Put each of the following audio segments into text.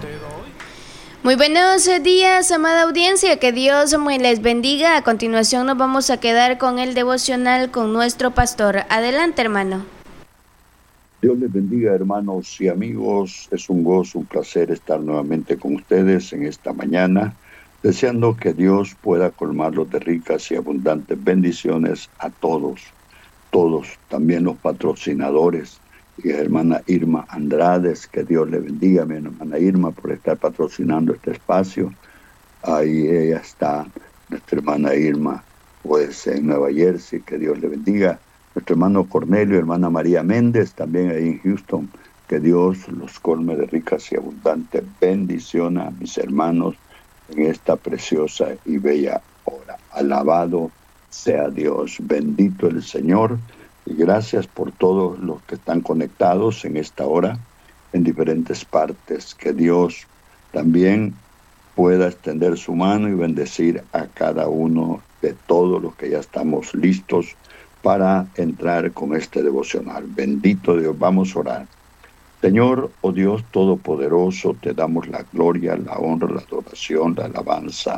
Muy buenos días, amada audiencia, que Dios me les bendiga. A continuación nos vamos a quedar con el devocional con nuestro pastor. Adelante, hermano. Dios les bendiga, hermanos y amigos. Es un gozo, un placer estar nuevamente con ustedes en esta mañana, deseando que Dios pueda colmarlos de ricas y abundantes bendiciones a todos, también los patrocinadores. Y hermana Irma Andrades, que Dios le bendiga, mi hermana Irma, por estar patrocinando este espacio. Ahí ella está, nuestra hermana Irma, pues en Nueva Jersey, que Dios le bendiga. Nuestro hermano Cornelio, hermana María Méndez, también ahí en Houston, que Dios los colme de ricas y abundantes bendiciones a mis hermanos en esta preciosa y bella hora. Alabado sea Dios, bendito el Señor, y gracias por todos los que están conectados en esta hora en diferentes partes. Que Dios también pueda extender su mano y bendecir a cada uno de todos los que ya estamos listos para entrar con este devocional. Bendito Dios, vamos a orar. Señor, oh Dios Todopoderoso, te damos la gloria, la honra, la adoración, la alabanza.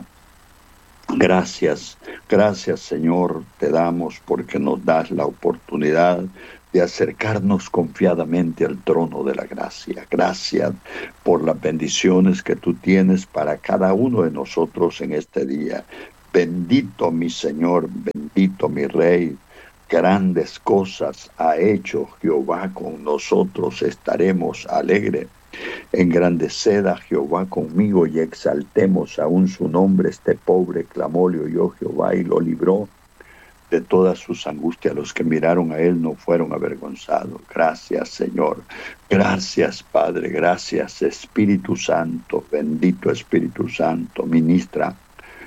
Gracias Señor, te damos porque nos das la oportunidad de acercarnos confiadamente al trono de la gracia. Gracias por las bendiciones que tú tienes para cada uno de nosotros en este día. Bendito mi Señor, bendito mi Rey. Grandes cosas ha hecho Jehová con nosotros, estaremos alegres. Engrandeced a Jehová conmigo y exaltemos aún su nombre. Este pobre clamó, le oyó Jehová y lo libró de todas sus angustias. Los que miraron a él no fueron avergonzados. Gracias, Señor. Gracias, Padre. Gracias, Espíritu Santo. Bendito Espíritu Santo. Ministra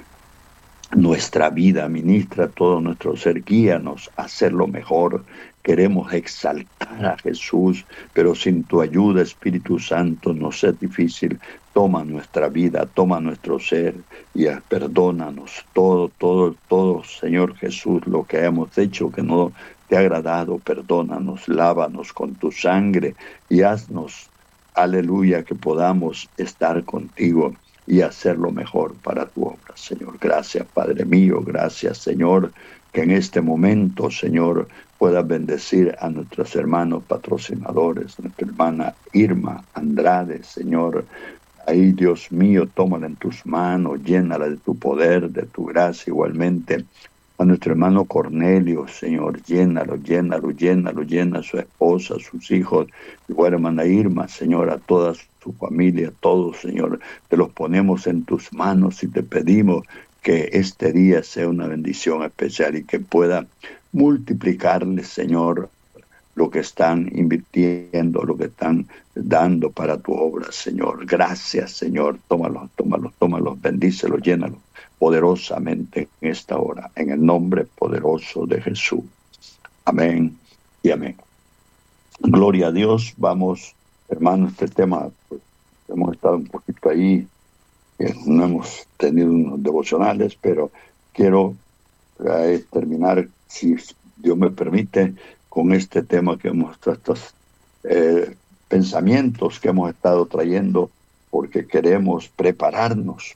nuestra vida, ministra todo nuestro ser, guíanos a hacerlo mejor. Queremos exaltar a Jesús, pero sin tu ayuda, Espíritu Santo, nos es difícil. Toma nuestra vida, toma nuestro ser y perdónanos todo, Señor Jesús, lo que hemos hecho que no te ha agradado. Perdónanos, lávanos con tu sangre y haznos, aleluya, que podamos estar contigo y hacerlo mejor para tu obra, Señor. Gracias, Padre mío. Gracias, Señor, que en este momento, Señor, puedas bendecir a nuestros hermanos patrocinadores, nuestra hermana Irma Andrade, Señor. Ahí, Dios mío, tómala en tus manos, llénala de tu poder, de tu gracia igualmente. A nuestro hermano Cornelio, Señor, llena a su esposa, a sus hijos, igual hermana Irma, Señor, a toda su familia, todos, Señor, te los ponemos en tus manos y te pedimos que este día sea una bendición especial y que pueda multiplicarles, Señor, lo que están invirtiendo, lo que están dando para tu obra, Señor. Gracias, Señor. Tómalos, bendícelos, llénalos poderosamente en esta hora, en el nombre poderoso de Jesús. Amén y amén. Gloria a Dios. Vamos, hermanos, este tema, pues, hemos estado un poquito ahí, no hemos tenido unos devocionales, pero quiero terminar, si Dios me permite, con este tema que estos pensamientos que hemos estado trayendo, porque queremos prepararnos.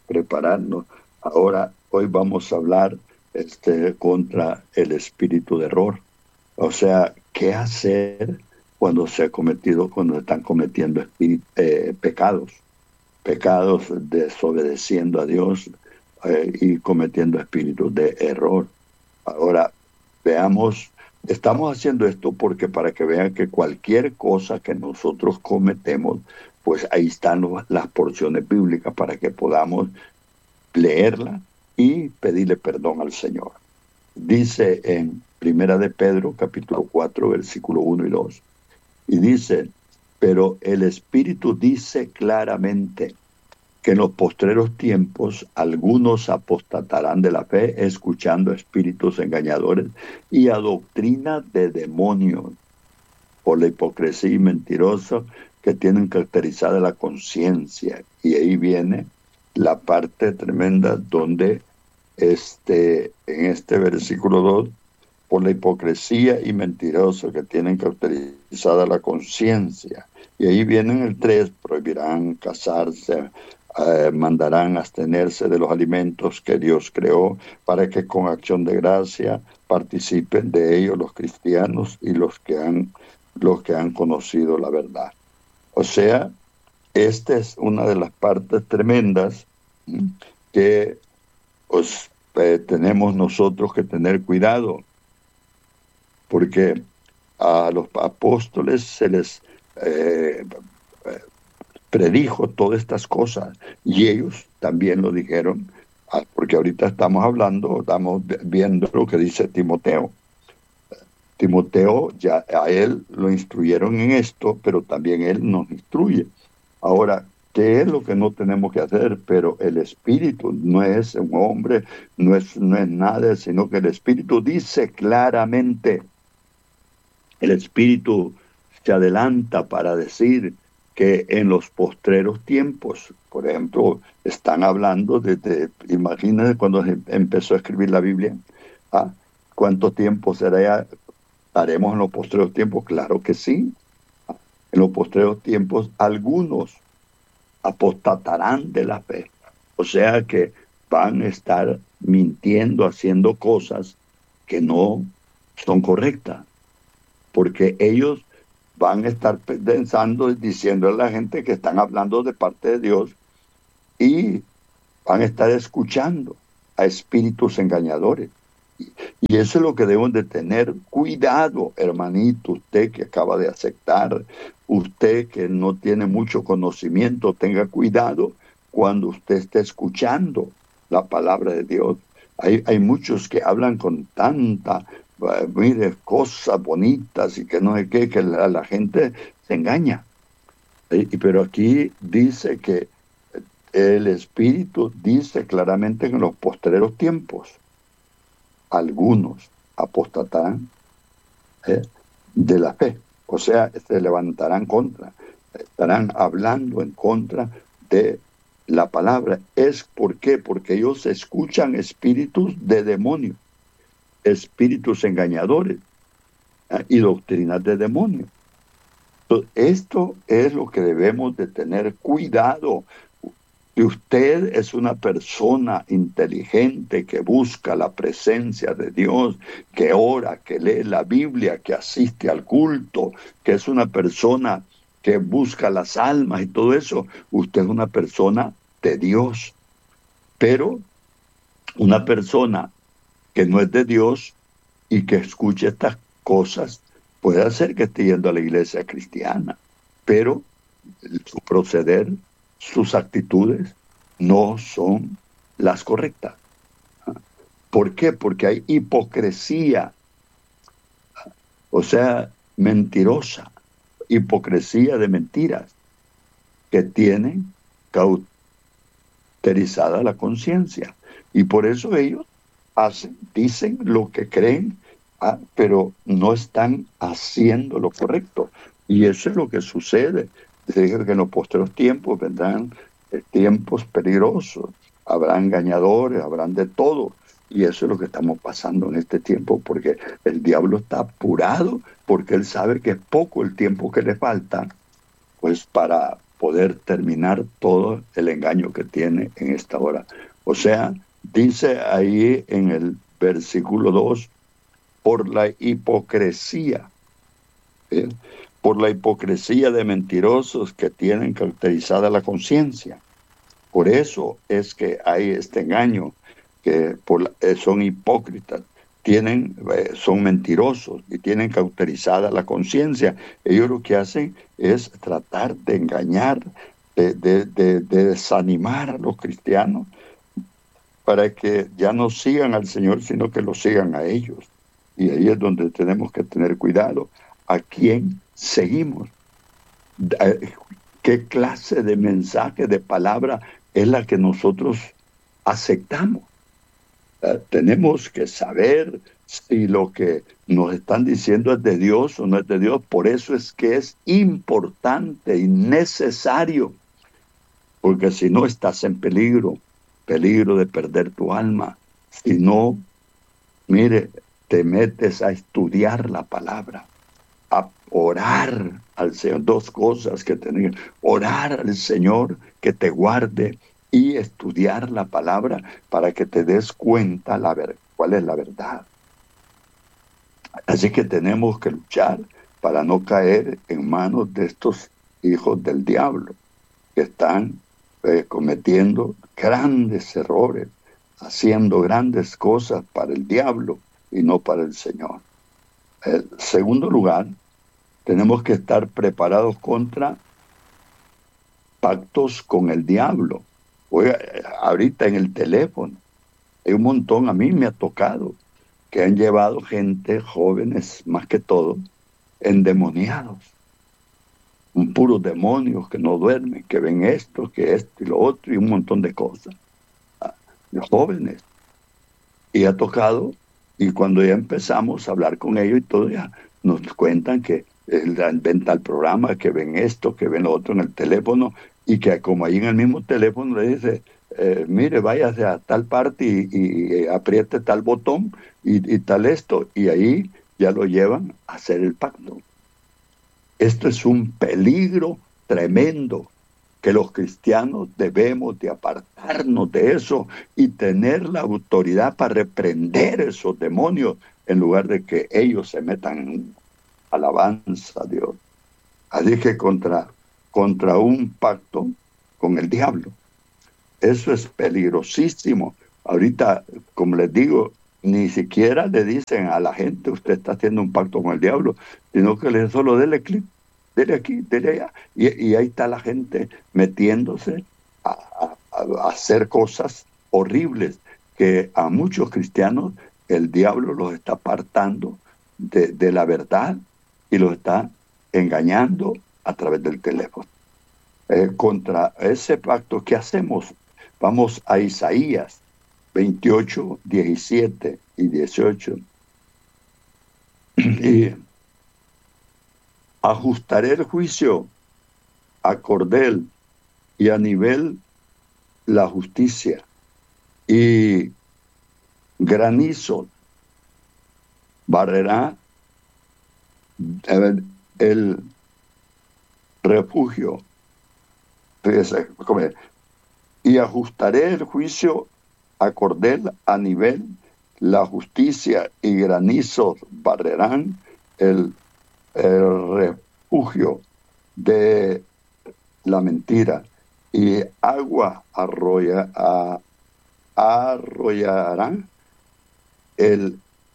Ahora, hoy vamos a hablar contra el espíritu de error. O sea, ¿qué hacer cuando están cometiendo pecados desobedeciendo a Dios y cometiendo espíritus de error? Ahora, veamos, estamos haciendo esto porque para que vean que cualquier cosa que nosotros cometemos, pues ahí están las porciones bíblicas para que podamos leerla y pedirle perdón al Señor. Dice en Primera de Pedro, capítulo 4, versículo 1 y 2, y dice: pero el Espíritu dice claramente que en los postreros tiempos algunos apostatarán de la fe, escuchando espíritus engañadores y a doctrina de demonios, por la hipocresía y mentirosa que tienen caracterizada la conciencia. Y ahí viene la parte tremenda donde en este versículo 2 por la hipocresía y mentirosos que tienen cauterizada la conciencia. Y ahí vienen el 3, prohibirán casarse, mandarán abstenerse de los alimentos que Dios creó para que con acción de gracia participen de ellos los cristianos y los que han conocido la verdad. O sea, esta es una de las partes tremendas que pues, tenemos nosotros que tener cuidado, porque a los apóstoles se les predijo todas estas cosas y ellos también lo dijeron, porque ahorita estamos viendo lo que dice Timoteo. Timoteo, ya a él lo instruyeron en esto, pero también él nos instruye. Ahora, ¿qué es lo que no tenemos que hacer? Pero el Espíritu no es un hombre, no es nada, sino que el Espíritu dice claramente, el Espíritu se adelanta para decir que en los postreros tiempos, por ejemplo, están hablando imagínense cuando se empezó a escribir la Biblia, ¿cuánto tiempo haremos en los postreros tiempos? Claro que sí. En los postreros tiempos, algunos apostatarán de la fe. O sea que van a estar mintiendo, haciendo cosas que no son correctas. Porque ellos van a estar pensando y diciendo a la gente que están hablando de parte de Dios y van a estar escuchando a espíritus engañadores. Y eso es lo que deben de tener cuidado, hermanito, usted que acaba de aceptar, usted que no tiene mucho conocimiento, tenga cuidado cuando usted esté escuchando la palabra de Dios. Hay muchos que hablan con tanta, mire, cosas bonitas y que no sé qué, que la gente se engaña. Pero aquí dice que el Espíritu dice claramente que en los postreros tiempos, algunos apostatarán de la fe, o sea, se levantarán estarán hablando en contra de la palabra. ¿Por qué? Porque ellos escuchan espíritus de demonios, espíritus engañadores y doctrinas de demonios. Entonces, esto es lo que debemos de tener cuidado. Si usted es una persona inteligente que busca la presencia de Dios, que ora, que lee la Biblia, que asiste al culto, que es una persona que busca las almas y todo eso, usted es una persona de Dios. Pero una persona que no es de Dios y que escuche estas cosas, puede hacer que esté yendo a la iglesia cristiana, pero su proceder, sus actitudes no son las correctas. ¿Por qué? Porque hay hipocresía, o sea, mentirosa, hipocresía de mentiras que tienen cauterizada la conciencia. Y por eso ellos dicen lo que creen, pero no están haciendo lo correcto. Y eso es lo que sucede. Dije que en los postreros tiempos vendrán tiempos peligrosos, habrá engañadores, habrán de todo. Y eso es lo que estamos pasando en este tiempo, porque el diablo está apurado, porque él sabe que es poco el tiempo que le falta, pues para poder terminar todo el engaño que tiene en esta hora. O sea, dice ahí en el versículo 2, por la hipocresía, por la hipocresía de mentirosos que tienen caracterizada la conciencia. Por eso es que hay este engaño, que son hipócritas, son mentirosos y tienen cauterizada la conciencia. Ellos lo que hacen es tratar de engañar, de desanimar a los cristianos para que ya no sigan al Señor, sino que lo sigan a ellos. Y ahí es donde tenemos que tener cuidado. ¿A quién seguimos? ¿Qué clase de mensaje, de palabra es la que nosotros aceptamos? Tenemos que saber si lo que nos están diciendo es de Dios o no es de Dios. Por eso es que es importante y necesario, porque si no estás en peligro de perder tu alma. Si no, mire, te metes a estudiar la palabra, a orar al Señor. Dos cosas que tenés: orar al Señor que te guarde y estudiar la palabra para que te des cuenta cuál es la verdad. Así que tenemos que luchar para no caer en manos de estos hijos del diablo que están cometiendo grandes errores, haciendo grandes cosas para el diablo y no para el Señor. En segundo lugar, tenemos que estar preparados contra pactos con el diablo. Oiga, ahorita en el teléfono hay un montón, a mí me ha tocado, que han llevado gente, jóvenes más que todo, endemoniados, puros demonios que no duermen, que ven esto y lo otro y un montón de cosas. Los jóvenes. Y ha tocado, y cuando ya empezamos a hablar con ellos y todo, ya nos cuentan que ven tal programa, que ven esto, que ven lo otro en el teléfono, y que como ahí en el mismo teléfono le dice, mire, váyase a tal parte y apriete tal botón y tal esto, y ahí ya lo llevan a hacer el pacto. Esto es un peligro tremendo, que los cristianos debemos de apartarnos de eso y tener la autoridad para reprender esos demonios en lugar de que ellos se metan en alabanza a Dios. Así que contra un pacto con el diablo, eso es peligrosísimo. Ahorita, como les digo, ni siquiera le dicen a la gente, usted está haciendo un pacto con el diablo, sino que le solo dele clic, dele aquí, dele allá. Y ahí está la gente metiéndose a hacer cosas horribles que a muchos cristianos el diablo los está apartando de la verdad y los está engañando a través del teléfono. Contra ese pacto, ¿qué hacemos? Vamos a Isaías 28, 17 y 18. Y ajustaré el juicio a cordel y a nivel la justicia, y granizo barrerá el refugio. Y ajustaré el juicio a cordel a nivel la justicia, y granizos barrerán el refugio de la mentira, y agua arrollarán el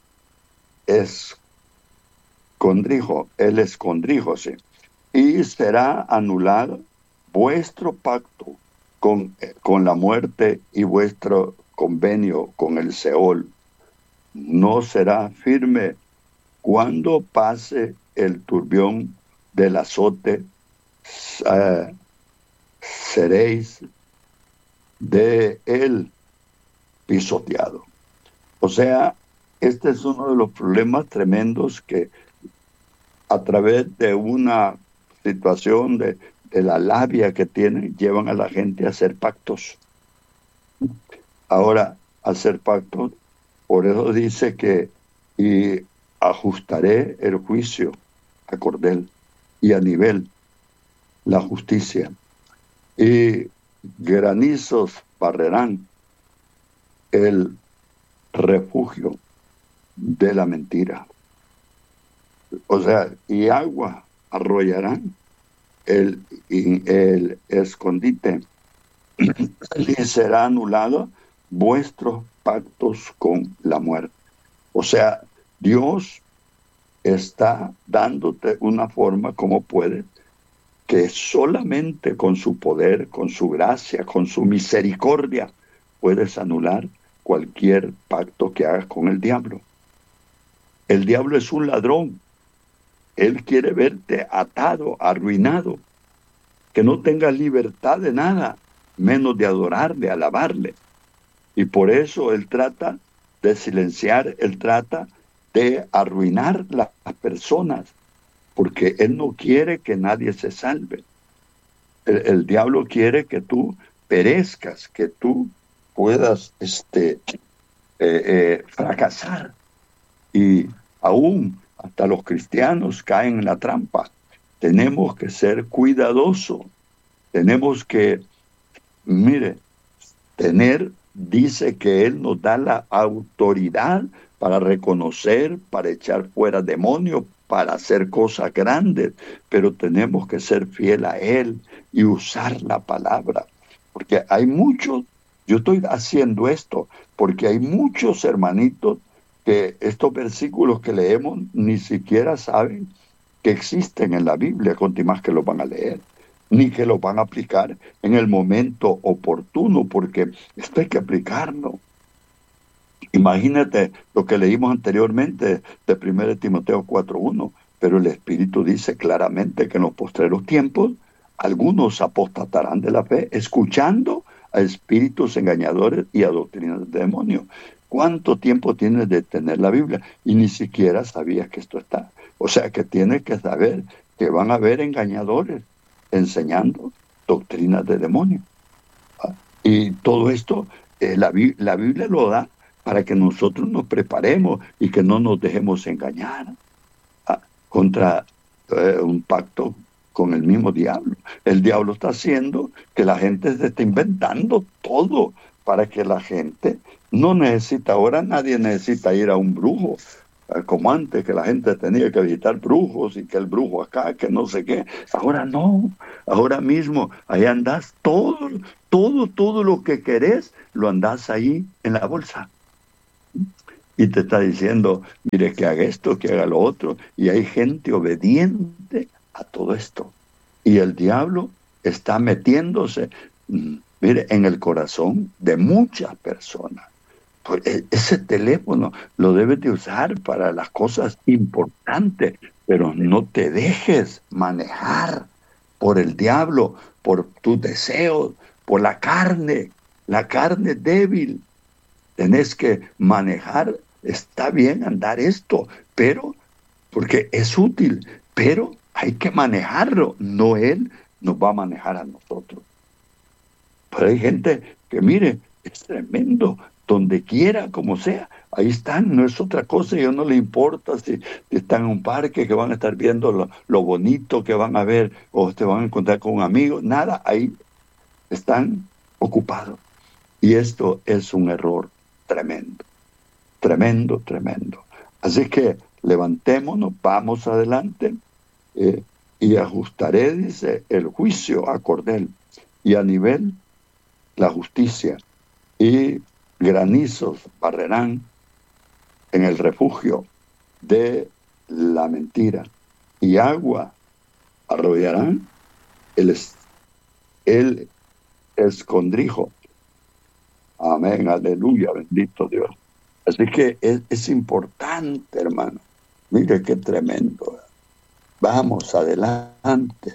escondrijo, sí. Y será anulado vuestro pacto con la muerte, y vuestro convenio con el Seol no será firme. Cuando pase el turbión del azote, seréis de él pisoteado. O sea, este es uno de los problemas tremendos que a través de una situación de la labia que tienen, llevan a la gente a hacer pactos. Ahora, hacer pactos, por eso dice que y ajustaré el juicio a cordel y a nivel la justicia, y granizos barrerán el refugio de la mentira. O sea, y agua arrollarán el escondite, y será anulado vuestros pactos con la muerte. O sea, Dios está dándote una forma como puede, que solamente con su poder, con su gracia, con su misericordia, puedes anular cualquier pacto que hagas con el diablo. El diablo es un ladrón. Él quiere verte atado, arruinado, que no tengas libertad de nada, menos de adorarle, alabarle. Y por eso él trata de silenciar, él trata de arruinar las personas, porque él no quiere que nadie se salve. El diablo quiere que tú perezcas, que tú puedas fracasar. Y aún hasta los cristianos caen en la trampa. Tenemos que ser cuidadosos. Tenemos que, mire, dice que Él nos da la autoridad para reconocer, para echar fuera demonios, para hacer cosas grandes, pero tenemos que ser fiel a Él y usar la palabra, porque hay muchos, yo estoy haciendo esto, porque hay muchos hermanitos que estos versículos que leemos ni siquiera saben que existen en la Biblia, con más que los van a leer, ni que los van a aplicar en el momento oportuno, porque esto hay que aplicarlo. Imagínate lo que leímos anteriormente de 1 Timoteo 4:1, pero el Espíritu dice claramente que en los postreros tiempos algunos apostatarán de la fe, escuchando a espíritus engañadores y a doctrinas de demonios. ¿Cuánto tiempo tienes de tener la Biblia? Y ni siquiera sabías que esto está. O sea que tienes que saber que van a haber engañadores enseñando doctrinas de demonios. Y todo esto, la Biblia lo da para que nosotros nos preparemos y que no nos dejemos engañar contra un pacto con el mismo diablo. El diablo está haciendo que la gente se esté inventando todo para que la gente no necesita, ahora nadie necesita ir a un brujo, como antes que la gente tenía que visitar brujos y que el brujo acá, que no sé qué. Ahora no, ahora mismo ahí andás todo lo que querés, lo andás ahí en la bolsa. Y te está diciendo, mire, que haga esto, que haga lo otro. Y hay gente obediente a todo esto. Y el diablo está metiéndose, mire, en el corazón de muchas personas. Pues ese teléfono lo debes de usar para las cosas importantes, pero no te dejes manejar por el diablo, por tus deseos, por la carne débil. Tenés que manejar, está bien andar esto, pero, porque es útil, pero hay que manejarlo, no Él nos va a manejar a nosotros. Pero hay gente que, mire, es tremendo, donde quiera, como sea, ahí están, no es otra cosa, y no le importa si están en un parque, que van a estar viendo lo bonito que van a ver, o te van a encontrar con un amigo, nada, ahí están ocupados. Y esto es un error tremendo, tremendo, tremendo. Así que levantémonos, vamos adelante, y ajustaré, dice, el juicio a cordel, y a nivel la justicia, y granizos barrerán en el refugio de la mentira, y agua arrollarán el escondrijo. Amén, aleluya, bendito Dios. Así que es importante, hermano. Mire qué tremendo. Vamos adelante.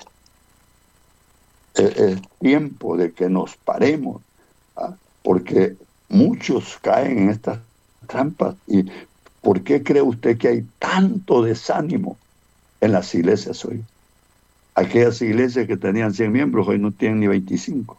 Es tiempo de que nos paremos, porque muchos caen en estas trampas. ¿Y por qué cree usted que hay tanto desánimo en las iglesias hoy? Aquellas iglesias que tenían 100 miembros hoy no tienen ni 25.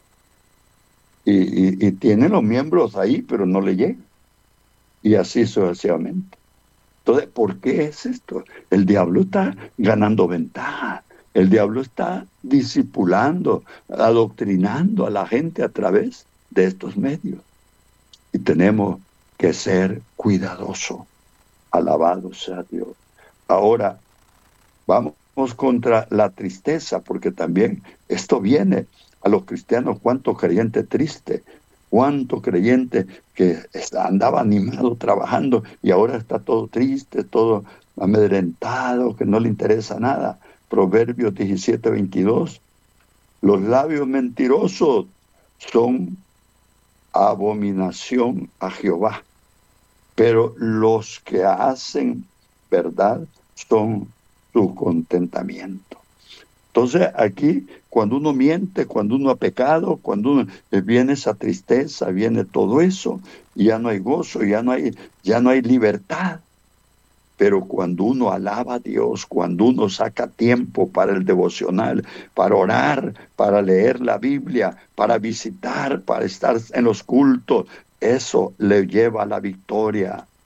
Y tienen los miembros ahí, pero no le llegan. Y así sucesivamente. Entonces, ¿por qué es esto? El diablo está ganando ventaja. El diablo está discipulando, adoctrinando a la gente a través de estos medios. Y tenemos que ser cuidadosos. Alabado sea Dios. Ahora, vamos contra la tristeza, porque también esto viene a los cristianos. Cuánto creyente triste, cuánto creyente que andaba animado trabajando y ahora está todo triste, todo amedrentado, que no le interesa nada. Proverbios 17:22. Los labios mentirosos son abominación a Jehová, pero los que hacen verdad son su contentamiento. Entonces aquí, cuando uno miente, cuando uno ha pecado, cuando uno, viene esa tristeza, viene todo eso, y ya no hay gozo, ya no hay libertad. Pero cuando uno alaba a Dios, cuando uno saca tiempo para el devocional, para orar, para leer la Biblia, para visitar, para estar en los cultos, eso le lleva a la victoria.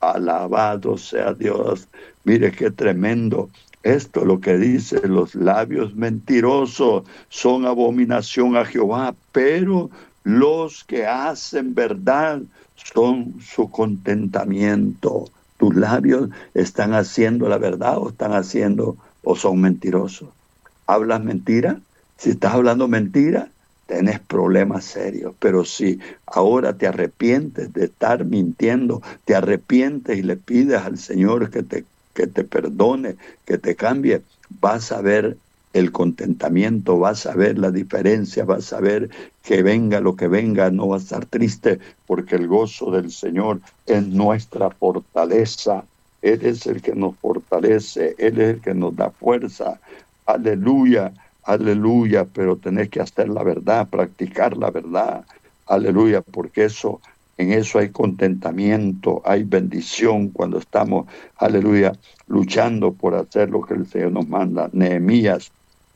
Alabado sea Dios. Mire qué tremendo. Esto es lo que dice: los labios mentirosos son abominación a Jehová, pero los que hacen verdad son su contentamiento. ¿Tus labios están haciendo la verdad o están haciendo o son mentirosos? ¿Hablas mentira? Si estás hablando mentira, tenés problemas serios. Pero si ahora te arrepientes de estar mintiendo, te arrepientes y le pides al Señor que te perdone, que te cambie, vas a ver el contentamiento, vas a ver la diferencia, vas a ver que venga lo que venga, no vas a estar triste, porque el gozo del Señor es nuestra fortaleza. Él es el que nos fortalece, Él es el que nos da fuerza. Aleluya, aleluya, pero tenés que hacer la verdad, practicar la verdad. Aleluya, porque en eso hay contentamiento, hay bendición cuando estamos, aleluya, luchando por hacer lo que el Señor nos manda. Nehemías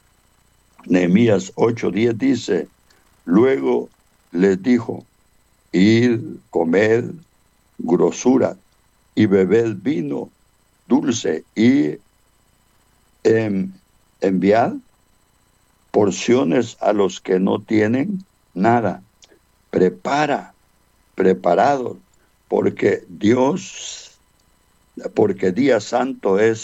8:10 dice: luego les dijo: id, comed grosura y bebed vino dulce y enviad porciones a los que no tienen nada. Preparados, porque día santo es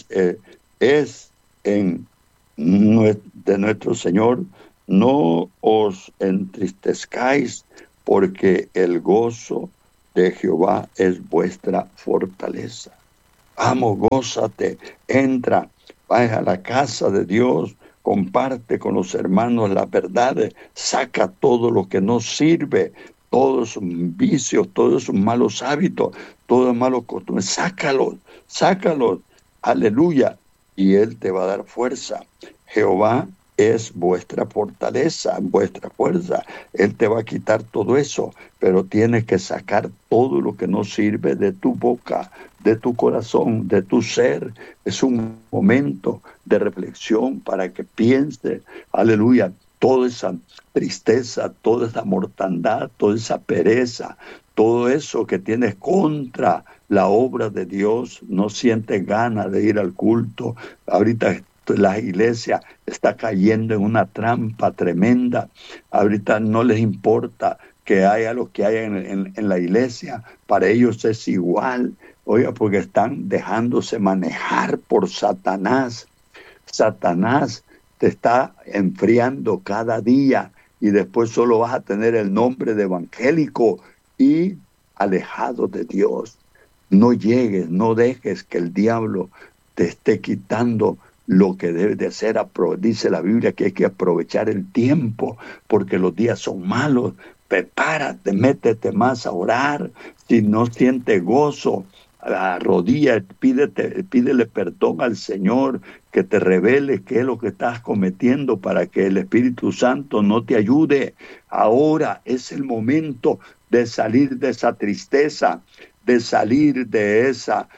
de nuestro Señor. No os entristezcáis, porque el gozo de Jehová es vuestra fortaleza. Vamos, gózate, entra, vaya a la casa de Dios, comparte con los hermanos las verdades, saca todo lo que no sirve, todos sus vicios, todos sus malos hábitos, todos los malos costumbres, sácalos, aleluya, y Él te va a dar fuerza. Jehová es vuestra fortaleza, vuestra fuerza. Él te va a quitar todo eso, pero tienes que sacar todo lo que no sirve de tu boca, de tu corazón, de tu ser. Es un momento de reflexión para que pienses, aleluya, toda esa tristeza, toda esa mortandad, toda esa pereza, todo eso que tienes contra la obra de Dios, no sientes ganas de ir al culto. Ahorita la iglesia está cayendo en una trampa tremenda. Ahorita no les importa que haya lo que haya en la iglesia. Para ellos es igual. Oiga, porque están dejándose manejar por Satanás. Satanás te está enfriando cada día y después solo vas a tener el nombre de evangélico y alejado de Dios. No llegues, no dejes que el diablo te esté quitando lo que debe de ser. Dice la Biblia que hay que aprovechar el tiempo porque los días son malos. Prepárate, métete más a orar. Si no sientes gozo, arrodilla, pídele perdón al Señor, que te revele qué es lo que estás cometiendo para que el Espíritu Santo no te ayude. Ahora es el momento de salir de esa tristeza, de salir de esa,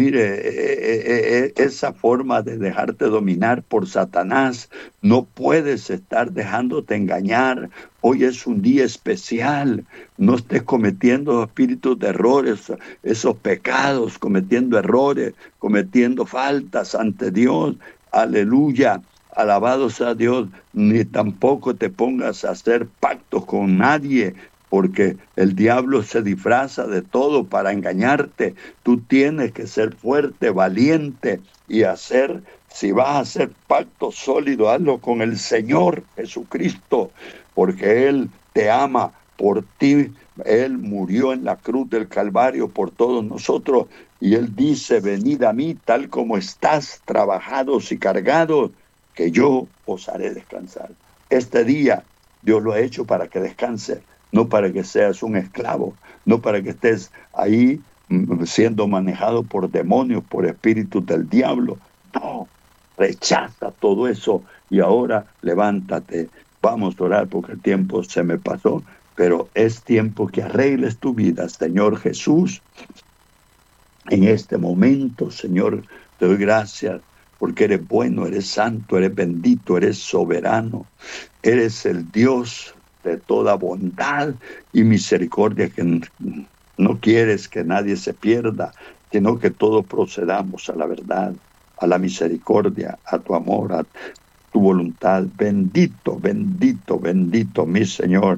esa forma de dejarte dominar por Satanás. No puedes estar dejándote engañar. Hoy es un día especial. No estés cometiendo espíritus de errores, esos pecados, cometiendo errores, cometiendo faltas ante Dios. Aleluya. Alabado sea Dios. Ni tampoco te pongas a hacer pactos con nadie, porque el diablo se disfraza de todo para engañarte. Tú tienes que ser fuerte, valiente y si vas a hacer pacto sólido, hazlo con el Señor Jesucristo, porque Él te ama. Por ti, Él murió en la cruz del Calvario por todos nosotros, y Él dice: venid a mí tal como estás, trabajados y cargados, que yo os haré descansar. Este día Dios lo ha hecho para que descanses, no para que seas un esclavo, no para que estés ahí siendo manejado por demonios, por espíritus del diablo. No, rechaza todo eso y ahora levántate. Vamos a orar porque el tiempo se me pasó, pero es tiempo que arregles tu vida. Señor Jesús, en este momento, Señor, te doy gracias porque eres bueno, eres santo, eres bendito, eres soberano, eres el Dios de toda bondad y misericordia, que no quieres que nadie se pierda, sino que todos procedamos a la verdad, a la misericordia, a tu amor, a tu voluntad. Bendito, bendito, bendito, mi Señor.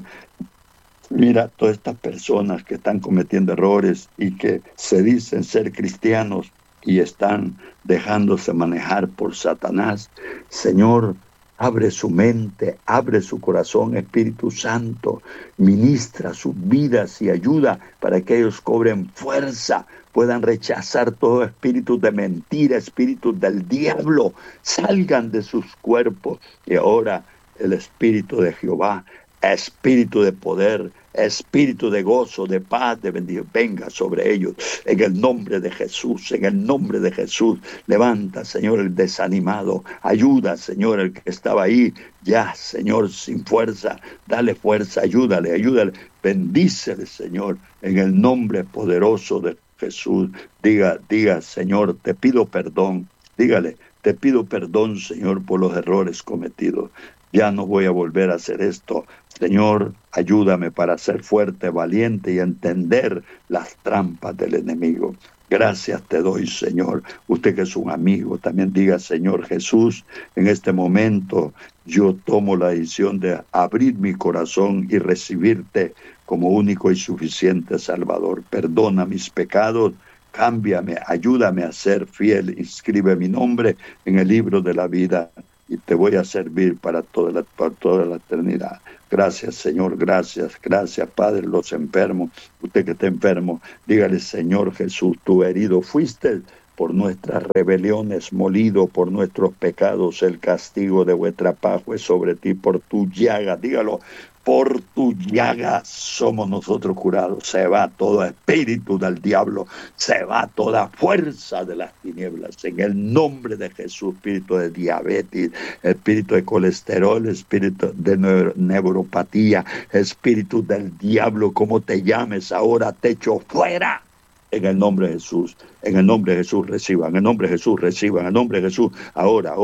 Mira, todas estas personas que están cometiendo errores y que se dicen ser cristianos y están dejándose manejar por Satanás. Señor, abre su mente, abre su corazón, Espíritu Santo, ministra sus vidas y ayuda para que ellos cobren fuerza, puedan rechazar todo espíritu de mentira, espíritus del diablo, salgan de sus cuerpos. Y ahora el Espíritu de Jehová, espíritu de poder, espíritu de gozo, de paz, de bendición, venga sobre ellos, en el nombre de Jesús, en el nombre de Jesús. Levanta, Señor, el desanimado, ayuda, Señor, el que estaba ahí, ya, Señor, sin fuerza, dale fuerza, ayúdale, bendícele, Señor, en el nombre poderoso de Jesús. Diga, Señor, te pido perdón, dígale, te pido perdón, Señor, por los errores cometidos. Ya no voy a volver a hacer esto. Señor, ayúdame para ser fuerte, valiente y entender las trampas del enemigo. Gracias te doy, Señor. Usted que es un amigo, también diga, Señor Jesús, en este momento yo tomo la decisión de abrir mi corazón y recibirte como único y suficiente Salvador. Perdona mis pecados, cámbiame, ayúdame a ser fiel. Inscribe mi nombre en el libro de la vida y te voy a servir para toda la eternidad. Gracias, Señor, gracias, Padre. Los enfermos, usted que está enfermo, dígale, Señor Jesús, tú herido fuiste por nuestras rebeliones, molido por nuestros pecados, el castigo de vuestra paz fue sobre ti, por tu llaga, dígalo, por tu llaga somos nosotros curados. Se va todo espíritu del diablo, se va toda fuerza de las tinieblas, en el nombre de Jesús. Espíritu de diabetes, espíritu de colesterol, espíritu de neuropatía, espíritu del diablo, como te llames ahora, te echo fuera. En el nombre de Jesús, reciban, en el nombre de Jesús, reciban, en el nombre de Jesús, ahora,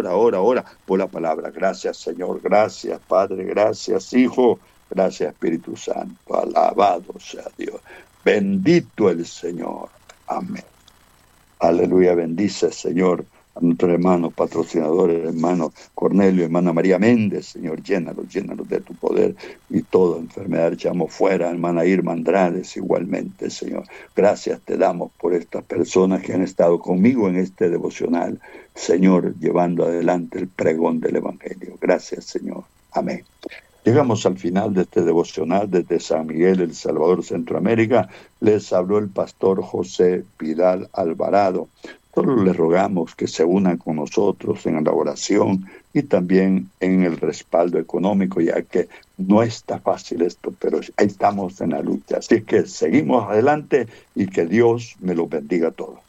por la palabra. Gracias, Señor, gracias, Padre, gracias, Hijo, gracias, Espíritu Santo, alabado sea Dios, bendito el Señor, amén. Aleluya, bendice, Señor, a nuestros hermanos patrocinadores, hermano Cornelio, hermana María Méndez, Señor, llénalos de tu poder y toda enfermedad echamos fuera, hermana Irma Andrades, igualmente, Señor. Gracias te damos por estas personas que han estado conmigo en este devocional, Señor, llevando adelante el pregón del Evangelio. Gracias, Señor. Amén. Llegamos al final de este devocional desde San Miguel, El Salvador, Centroamérica. Les habló el pastor José Vidal Alvarado. Solo les rogamos que se unan con nosotros en la oración y también en el respaldo económico, ya que no está fácil esto, pero ahí estamos en la lucha. Así que seguimos adelante y que Dios me los bendiga a todos.